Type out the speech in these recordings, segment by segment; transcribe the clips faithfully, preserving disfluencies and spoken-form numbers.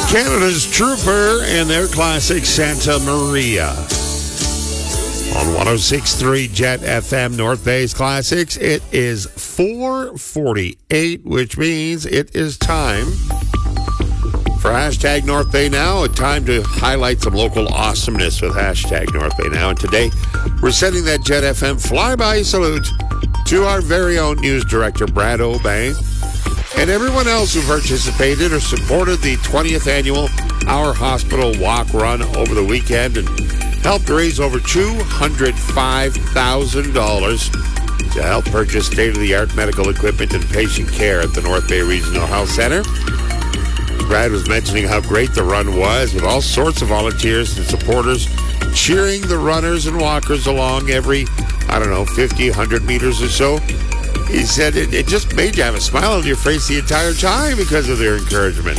Canada's Trooper and their classic Santa Maria. On one oh six point three Jet F M, North Bay's Classics, it is four forty-eight, which means it is time for Hashtag North Bay Now, a time to highlight some local awesomeness with Hashtag North Bay Now. And today, we're sending that Jet F M flyby salute to our very own news director, Brad O'Bang, and everyone else who participated or supported the twentieth annual Our Hospital Walk Run over the weekend and helped raise over two hundred five thousand dollars to help purchase state-of-the-art medical equipment and patient care at the North Bay Regional Health Center. Brad was mentioning how great the run was, with all sorts of volunteers and supporters cheering the runners and walkers along every, I don't know, fifty, one hundred meters or so. He said it, it just made you have a smile on your face the entire time because of their encouragement.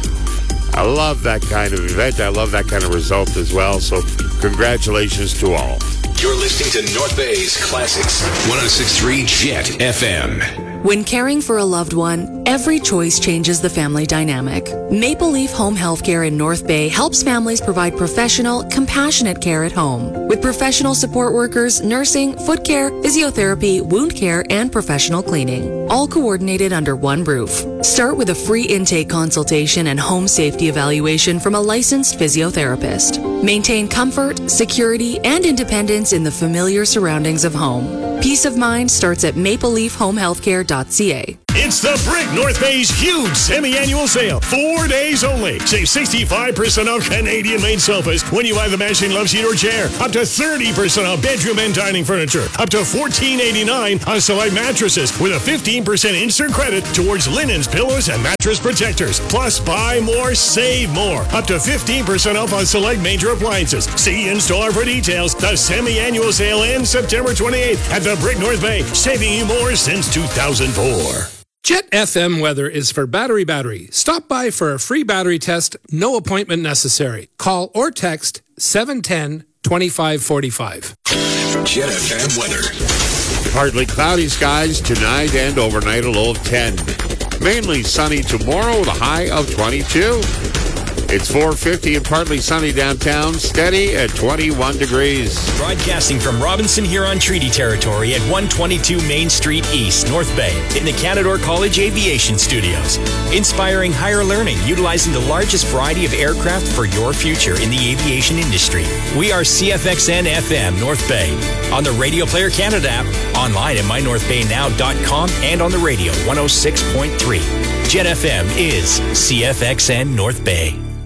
I love that kind of event. I love that kind of result as well. So congratulations to all. You're listening to North Bay's Classics. one oh six point three Jet F M. When caring for a loved one, every choice changes the family dynamic. Maple Leaf Home Healthcare in North Bay helps families provide professional, compassionate care at home. With professional support workers, nursing, foot care, physiotherapy, wound care, and professional cleaning, all coordinated under one roof. Start with a free intake consultation and home safety evaluation from a licensed physiotherapist. Maintain comfort, security, and independence in the familiar surroundings of home. Peace of mind starts at maple leaf home healthcare dot c a. It's the Brick North Bay's huge semi-annual sale. Four days only. Save sixty-five percent off Canadian-made sofas when you buy the matching love seat or chair. Up to thirty percent off bedroom and dining furniture. Up to fourteen eighty-nine on select mattresses with a fifteen percent instant credit towards linens, pillows, and mattress protectors. Plus, buy more, save more. Up to fifteen percent off on select major appliances. See in-store for details. The semi-annual sale ends September twenty-eighth at the Brick North Bay, saving you more since two thousand four. Jet F M weather is for Battery Battery. Stop by for a free battery test, no appointment necessary. Call or text seven one zero, two five four five. Jet F M weather. Partly cloudy skies tonight and overnight, a low of ten. Mainly sunny tomorrow with a high of twenty-two. It's four fifty and partly sunny downtown, steady at twenty-one degrees. Broadcasting from Robinson Huron Treaty Territory at one twenty-two Main Street East, North Bay, in the Canadore College Aviation Studios. Inspiring higher learning, utilizing the largest variety of aircraft for your future in the aviation industry. We are C F X N F M North Bay, on the Radio Player Canada app, online at my north bay now dot com, and on the radio one oh six point three. Jet F M is C F X N North Bay.